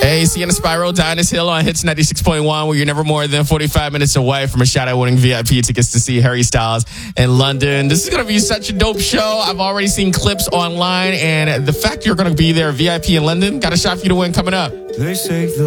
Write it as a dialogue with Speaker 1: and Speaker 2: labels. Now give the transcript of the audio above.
Speaker 1: Hey, Sienna Spiral, Dinus Hill on Hits 96.1, where you're never more than 45 minutes away from a shout-out-winning VIP tickets to see Harry Styles in London. This is going to be such a dope show. I've already seen clips online, and the fact you're going to be there VIP in London, got a shot for you to win coming up.
Speaker 2: They say